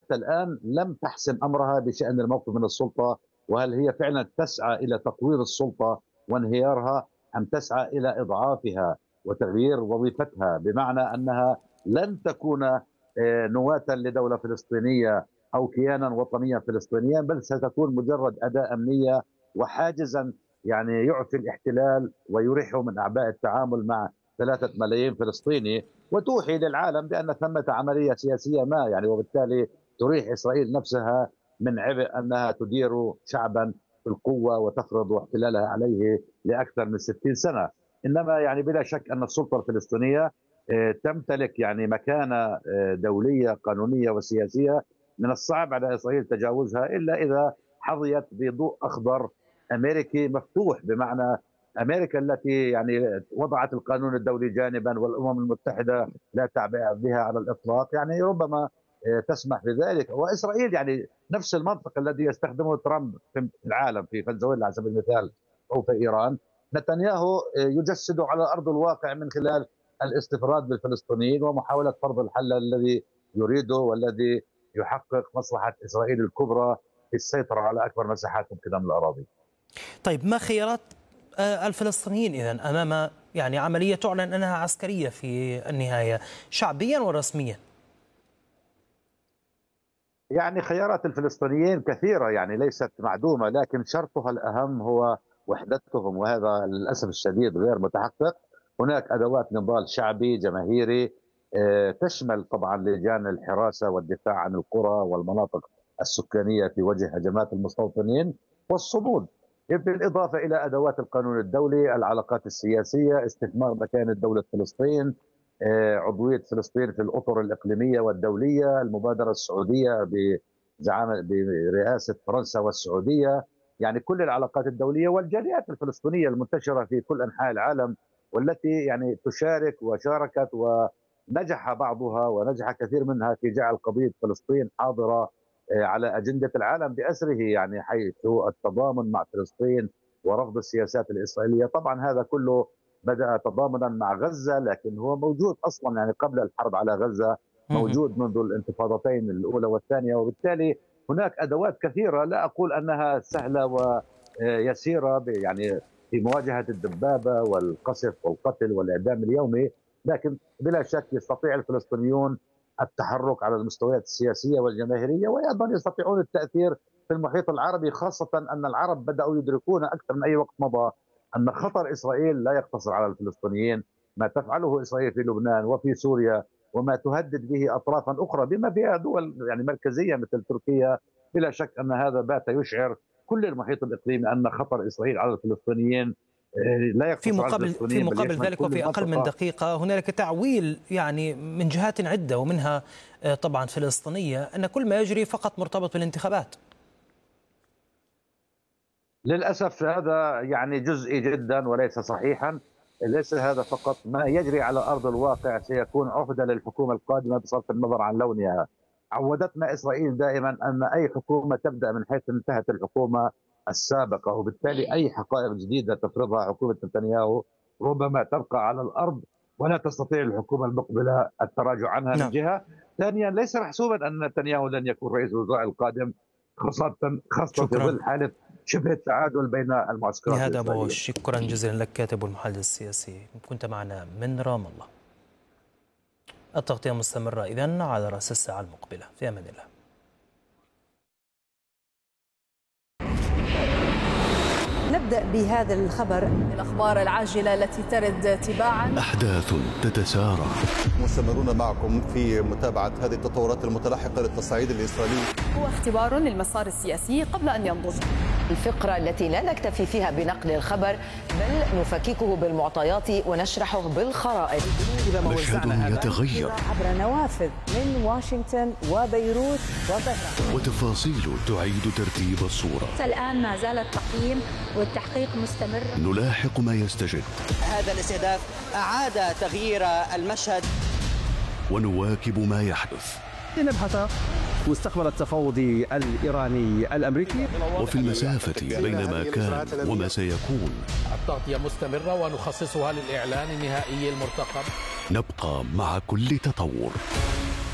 حتى الآن لم تحسم أمرها بشأن الموقف من السلطة، وهل هي فعلا تسعى إلى تطوير السلطة وانهيارها أم تسعى إلى إضعافها وتغيير وظيفتها، بمعنى أنها لن تكون نواة لدولة فلسطينية أو كيانا وطنيا فلسطينيا، بل ستكون مجرد أداة أمنية وحاجزا يعني يعفي الاحتلال ويريحه من أعباء التعامل مع 3 ملايين فلسطيني، وتوحي للعالم بأن ثمة عملية سياسية ما يعني، وبالتالي تريح إسرائيل نفسها من عبء أنها تدير شعبا بالقوة وتفرض احتلالها عليه لأكثر من 60 سنة. إنما يعني بلا شك أن السلطة الفلسطينية تمتلك يعني مكانة دولية قانونية وسياسية من الصعب على إسرائيل تجاوزها إلا إذا حظيت بضوء أخضر أمريكي مفتوح، بمعنى أمريكا التي يعني وضعت القانون الدولي جانبا والأمم المتحدة لا تعبئ بها على الإطلاق، يعني ربما تسمح بذلك. وإسرائيل يعني نفس المنطق الذي يستخدمه ترامب في العالم، في فنزويلا على سبيل المثال أو في إيران، نتنياهو يجسد على أرض الواقع من خلال الاستفراد بالفلسطينيين ومحاولة فرض الحل الذي يريده والذي يحقق مصلحة إسرائيل الكبرى في السيطرة على أكبر مساحات ممكنة من الأراضي. طيب ما خيارات الفلسطينيين إذن أمام يعني عملية تعلن أنها عسكرية في النهاية شعبيا ورسميا؟ يعني خيارات الفلسطينيين كثيرة يعني ليست معدومة، لكن شرطها الأهم هو وحدتهم، وهذا للأسف الشديد غير متحقق. هناك أدوات نضال شعبي جماهيري تشمل طبعا لجان الحراسة والدفاع عن القرى والمناطق السكانية في وجه هجمات المستوطنين والصمود، بالإضافة إلى أدوات القانون الدولي، العلاقات السياسية، استثمار مكانة دولة فلسطين، عضوية فلسطين في الأطر الإقليمية والدولية، المبادرة السعودية برئاسة فرنسا والسعودية، يعني كل العلاقات الدولية والجاليات الفلسطينية المنتشرة في كل أنحاء العالم والتي يعني تشارك وشاركت، ونجح بعضها ونجح كثير منها في جعل قضية فلسطين حاضرة على أجندة العالم بأسره، يعني حيث التضامن مع فلسطين ورفض السياسات الإسرائيلية. طبعا هذا كله بدأ تضامنا مع غزة، لكن هو موجود أصلا يعني قبل الحرب على غزة، موجود منذ الانتفاضتين الأولى والثانية، وبالتالي هناك أدوات كثيرة لا أقول أنها سهلة ويسيرة يعني في مواجهة الدبابة والقصف والقتل والإعدام اليومي، لكن بلا شك يستطيع الفلسطينيون التحرك على المستويات السياسية والجماهيرية، وأيضا يستطيعون التأثير في المحيط العربي، خاصة أن العرب بدأوا يدركون أكثر من أي وقت مضى أن خطر إسرائيل لا يقتصر على الفلسطينيين، ما تفعله إسرائيل في لبنان وفي سوريا وما تهدد به أطرافا أخرى بما فيها دول يعني مركزية مثل تركيا، بلا شك أن هذا بات يشعر كل المحيط الإقليمي أن خطر إسرائيل على الفلسطينيين لا يقتصر على الفلسطينيين. في مقابل ذلك وفي أقل من دقيقة هنالك تعويل يعني من جهات عدة ومنها طبعا فلسطينية أن كل ما يجري فقط مرتبط بالانتخابات. للأسف هذا يعني جزئي جدا وليس صحيحا، ليس هذا فقط، ما يجري على أرض الواقع سيكون عهدة للحكومة القادمة بصرف النظر عن لونها. عودتنا إسرائيل دائما أن أي حكومة تبدأ من حيث انتهت الحكومة السابقة، وبالتالي أي حقائق جديدة تفرضها حكومة نتنياهو ربما تبقى على الأرض ولا تستطيع الحكومة المقبلة التراجع عنها من جهة. ثانيا ليس محسوبا أن نتنياهو لن يكون رئيس الوزراء القادم، خاصة في ظل حالة شبه التعادل بين المعسكرات. نهاد أبو شكرا جزيلا لك كاتب والمحلل السياسي، كنت معنا من رام الله. التغطية مستمرة إذن على رأس الساعة المقبلة، في أمان الله. نبدأ بهذا الخبر، الأخبار العاجلة التي ترد تباعا أحداث تتسارع. مستمرون معكم في متابعة هذه التطورات المتلاحقة للتصعيد الإسرائيلي. هو اختبار للمسار السياسي قبل أن ينضج. الفقرة التي لا نكتفي فيها بنقل الخبر بل نفككه بالمعطيات ونشرحه بالخرائط. مشهد يتغير عبر نوافذ من واشنطن وبيروت وطهران، وتفاصيل تعيد ترتيب الصورة. الآن ما زال التقييم والتحقيق مستمر. نلاحق ما يستجد. هذا الاستهداف أعاد تغيير المشهد ونواكب ما يحدث. نبحث مستقبل التفاوض الإيراني الأمريكي، وفي المسافة بين ما كان وما سيكون. التغطية مستمرة ونخصصها للإعلان النهائي المرتقب. نبقى مع كل تطور.